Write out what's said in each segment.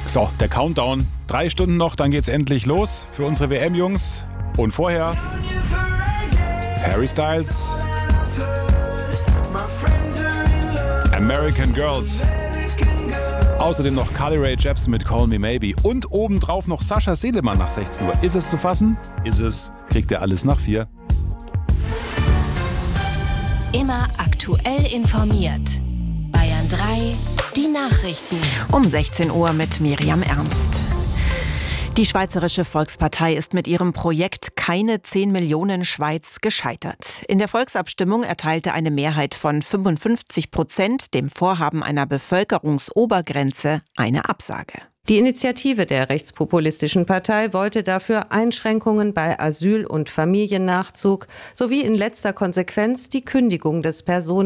So, der Countdown. 3 Stunden noch, dann geht's endlich los für unsere WM-Jungs. Und vorher Harry Styles, American Girls. Außerdem noch Carly Rae Jepsen mit Call Me Maybe. Und obendrauf noch Sascha Selemann nach 16 Uhr. Ist es zu fassen? Ist es. Kriegt ihr alles nach 4. Immer aktuell informiert. Bayern 3, die Nachrichten. Um 16 Uhr mit Miriam Ernst. Die Schweizerische Volkspartei ist mit ihrem Projekt Keine 10 Millionen Schweiz gescheitert. In der Volksabstimmung erteilte eine Mehrheit von 55% dem Vorhaben einer Bevölkerungsobergrenze eine Absage. Die Initiative der rechtspopulistischen Partei wollte dafür Einschränkungen bei Asyl- und Familiennachzug sowie in letzter Konsequenz die Kündigung des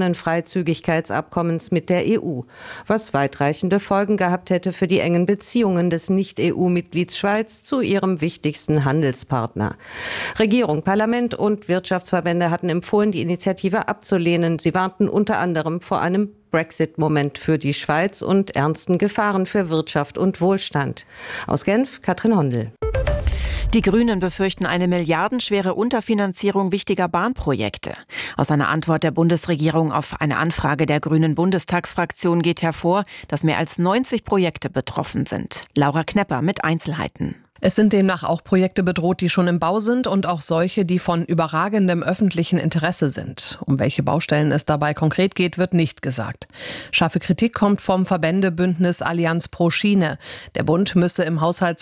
Personenfreizügigkeitsabkommens mit der EU, was weitreichende Folgen gehabt hätte für die engen Beziehungen des Nicht-EU-Mitglieds Schweiz zu ihrem wichtigsten Handelspartner. Regierung, Parlament und Wirtschaftsverbände hatten empfohlen, die Initiative abzulehnen. Sie warnten unter anderem vor einem Brexit-Moment für die Schweiz und ernsten Gefahren für Wirtschaft und Wohlstand. Aus Genf, Katrin Hondel. Die Grünen befürchten eine milliardenschwere Unterfinanzierung wichtiger Bahnprojekte. Aus einer Antwort der Bundesregierung auf eine Anfrage der Grünen Bundestagsfraktion geht hervor, dass mehr als 90 Projekte betroffen sind. Laura Knepper mit Einzelheiten. Es sind demnach auch Projekte bedroht, die schon im Bau sind und auch solche, die von überragendem öffentlichen Interesse sind. Um welche Baustellen es dabei konkret geht, wird nicht gesagt. Scharfe Kritik kommt vom Verbändebündnis Allianz pro Schiene. Der Bund müsse im Haushalt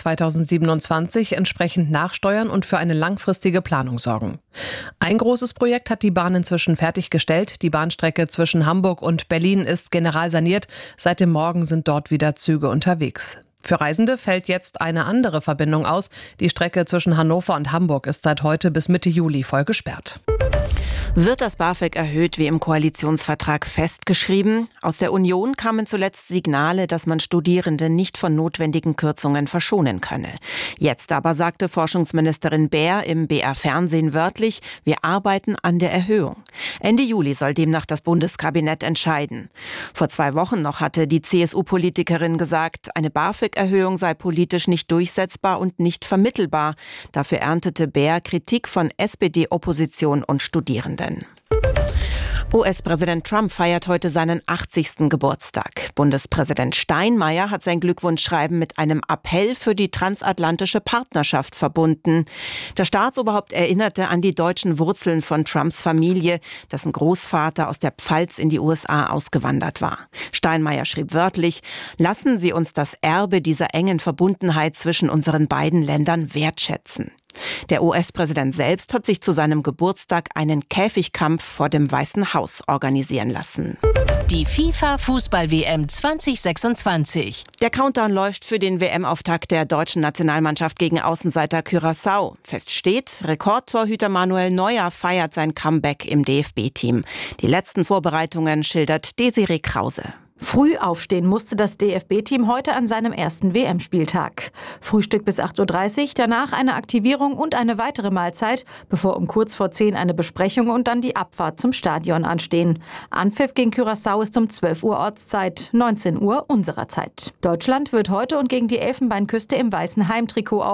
2027 entsprechend nachsteuern und für eine langfristige Planung sorgen. Ein großes Projekt hat die Bahn inzwischen fertiggestellt. Die Bahnstrecke zwischen Hamburg und Berlin ist generalsaniert. Seit dem Morgen sind dort wieder Züge unterwegs. Für Reisende fällt jetzt eine andere Verbindung aus. Die Strecke zwischen Hannover und Hamburg ist seit heute bis Mitte Juli voll gesperrt. Wird das BAföG erhöht, wie im Koalitionsvertrag festgeschrieben? Aus der Union kamen zuletzt Signale, dass man Studierende nicht von notwendigen Kürzungen verschonen könne. Jetzt aber sagte Forschungsministerin Baer im BR Fernsehen wörtlich, wir arbeiten an der Erhöhung. Ende Juli soll demnach das Bundeskabinett entscheiden. Vor 2 Wochen noch hatte die CSU-Politikerin gesagt, eine BAföG-Erhöhung sei politisch nicht durchsetzbar und nicht vermittelbar. Dafür erntete Baer Kritik von SPD-Opposition und Studierenden. US-Präsident Trump feiert heute seinen 80. Geburtstag. Bundespräsident Steinmeier hat sein Glückwunschschreiben mit einem Appell für die transatlantische Partnerschaft verbunden. Das Staatsoberhaupt erinnerte an die deutschen Wurzeln von Trumps Familie, dessen Großvater aus der Pfalz in die USA ausgewandert war. Steinmeier schrieb wörtlich, lassen Sie uns das Erbe dieser engen Verbundenheit zwischen unseren beiden Ländern wertschätzen. Der US-Präsident selbst hat sich zu seinem Geburtstag einen Käfigkampf vor dem Weißen Haus organisieren lassen. Die FIFA-Fußball-WM 2026. Der Countdown läuft für den WM-Auftakt der deutschen Nationalmannschaft gegen Außenseiter Curaçao. Fest steht, Rekordtorhüter Manuel Neuer feiert sein Comeback im DFB-Team. Die letzten Vorbereitungen schildert Desiree Krause. Früh aufstehen musste das DFB-Team heute an seinem ersten WM-Spieltag. Frühstück bis 8.30 Uhr, danach eine Aktivierung und eine weitere Mahlzeit, bevor um kurz vor 10 eine Besprechung und dann die Abfahrt zum Stadion anstehen. Anpfiff gegen Curaçao ist um 12 Uhr Ortszeit, 19 Uhr unserer Zeit. Deutschland wird heute und gegen die Elfenbeinküste im weißen Heimtrikot